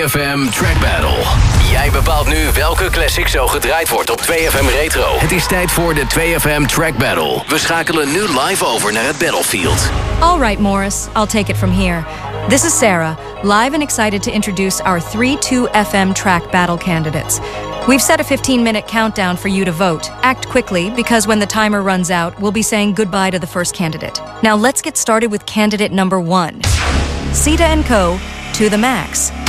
2FM Track Battle. Jij bepaalt nu welke classic zo gedraaid wordt op 2FM Retro. Het is tijd voor de 2FM Track Battle. We schakelen nu live over naar het battlefield. All right, Morris, I'll take it from here. This is Sarah, live and excited to introduce our 3-2FM Track Battle candidates. We've set a 15-minute countdown for you to vote. Act quickly, because when the timer runs out, we'll be saying goodbye to the first candidate. Now let's get started with candidate number 1. Sita & Co. To the Max.